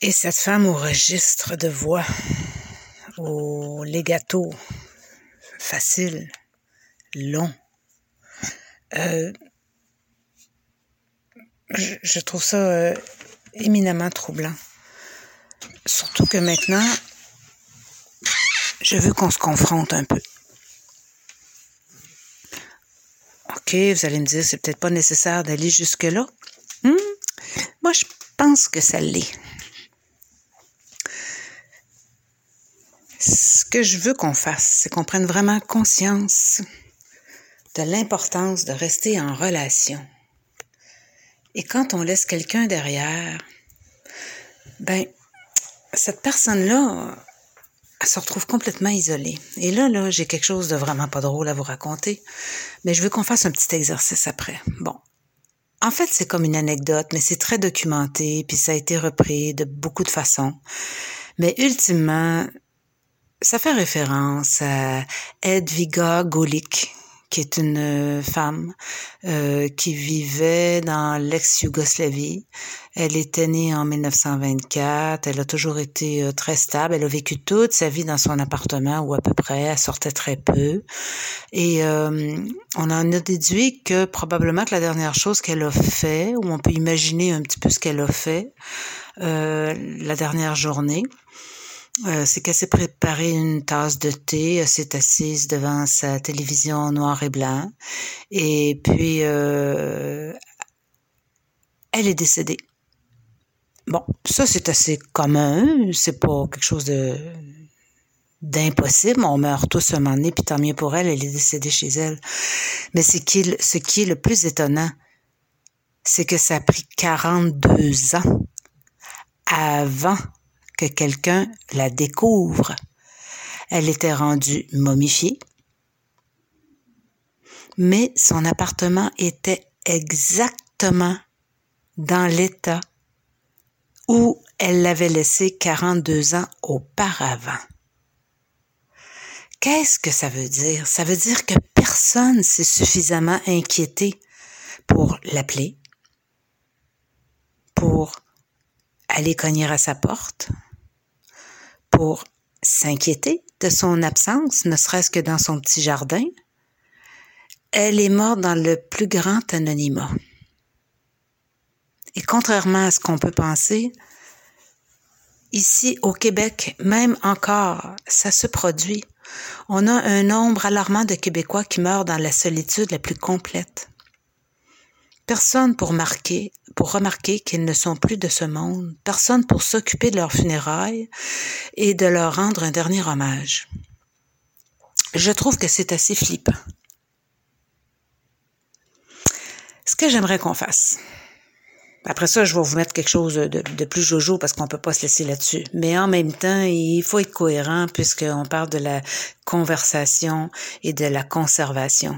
Et cette femme au registre de voix, au legato, facile, long, je trouve ça éminemment troublant. Surtout que maintenant, je veux qu'on se confronte un peu. OK, vous allez me dire, c'est peut-être pas nécessaire d'aller jusque-là. Moi, je pense que ça l'est. Ce que je veux qu'on fasse, c'est qu'on prenne vraiment conscience de l'importance de rester en relation. Et quand on laisse quelqu'un derrière, cette personne-là, elle se retrouve complètement isolée. Et là, j'ai quelque chose de vraiment pas drôle à vous raconter, mais je veux qu'on fasse un petit exercice après. Bon. En fait, c'est comme une anecdote, mais c'est très documenté, puis ça a été repris de beaucoup de façons. Mais ultimement, ça fait référence à Edviga Golik, qui est une femme qui vivait dans l'ex-Yougoslavie. Elle était née en 1924, elle a toujours été très stable, elle a vécu toute sa vie dans son appartement, ou à peu près, elle sortait très peu. Et on en a déduit que probablement que la dernière chose qu'elle a fait, ou on peut imaginer un petit peu ce qu'elle a fait la dernière journée, c'est qu'elle s'est préparé une tasse de thé, elle s'est assise devant sa télévision en noir et blanc, et puis elle est décédée. Bon, ça c'est assez commun, c'est pas quelque chose d'impossible, on meurt tous un moment donné, puis tant mieux pour elle, elle est décédée chez elle. Mais ce qui est le plus étonnant, c'est que ça a pris 42 ans avant que quelqu'un la découvre. Elle était rendue momifiée, mais son appartement était exactement dans l'état où elle l'avait laissé 42 ans auparavant. Qu'est-ce que ça veut dire? Ça veut dire que personne s'est suffisamment inquiété pour l'appeler, pour aller cogner à sa porte, pour s'inquiéter de son absence, ne serait-ce que dans son petit jardin. Elle est morte dans le plus grand anonymat. Et contrairement à ce qu'on peut penser, ici au Québec, même encore, ça se produit. On a un nombre alarmant de Québécois qui meurent dans la solitude la plus complète. Personne pour remarquer qu'ils ne sont plus de ce monde. Personne pour s'occuper de leurs funérailles et de leur rendre un dernier hommage. Je trouve que c'est assez flippant. Ce que j'aimerais qu'on fasse, après ça, je vais vous mettre quelque chose de plus jojo parce qu'on peut pas se laisser là-dessus. Mais en même temps, il faut être cohérent puisqu'on parle de la conversation et de la conservation.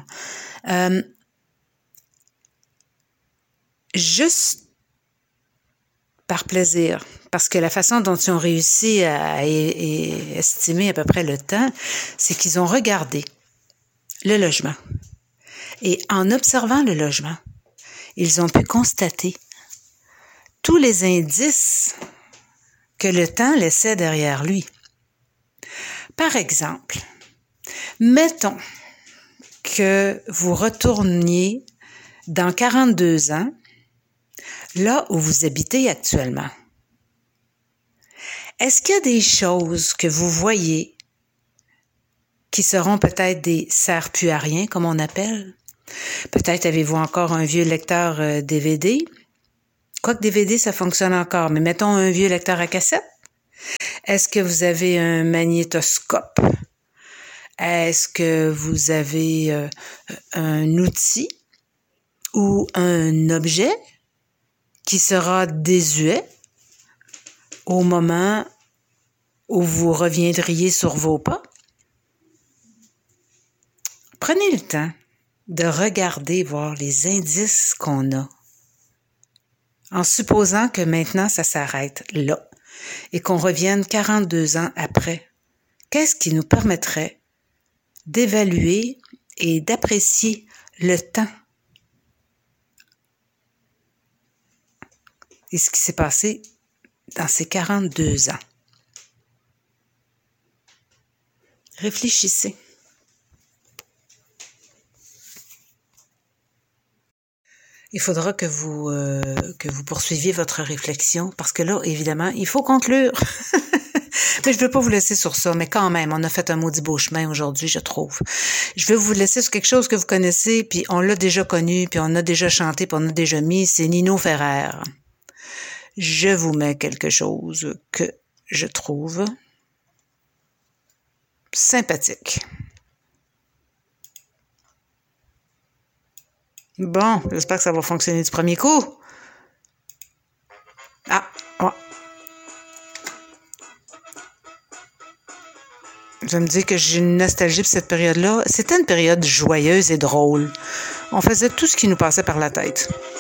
Juste par plaisir, parce que la façon dont ils ont réussi à estimer à peu près le temps, c'est qu'ils ont regardé le logement. Et en observant le logement, ils ont pu constater tous les indices que le temps laissait derrière lui. Par exemple, mettons que vous retourniez dans 42 ans, là où vous habitez actuellement. Est-ce qu'il y a des choses que vous voyez qui seront peut-être des serre-plus-à-rien, comme on appelle? Peut-être avez-vous encore un vieux lecteur DVD. Quoique DVD, ça fonctionne encore, mais mettons un vieux lecteur à cassette. Est-ce que vous avez un magnétoscope? Est-ce que vous avez un outil ou un objet qui sera désuet au moment où vous reviendriez sur vos pas? Prenez le temps de regarder, voir les indices qu'on a, en supposant que maintenant ça s'arrête là et qu'on revienne 42 ans après. Qu'est-ce qui nous permettrait d'évaluer et d'apprécier le temps et ce qui s'est passé dans ces 42 ans? Réfléchissez. Il faudra que vous poursuiviez votre réflexion parce que là, évidemment, il faut conclure. Mais je ne veux pas vous laisser sur ça, mais quand même, on a fait un maudit beau chemin aujourd'hui, je trouve. Je veux vous laisser sur quelque chose que vous connaissez, puis on l'a déjà connu, puis on a déjà chanté, puis on a déjà mis, c'est Nino Ferrer. Je vous mets quelque chose que je trouve sympathique. Bon, j'espère que ça va fonctionner du premier coup. Ah, ouais. Je me dis que j'ai une nostalgie pour cette période-là. C'était une période joyeuse et drôle. On faisait tout ce qui nous passait par la tête.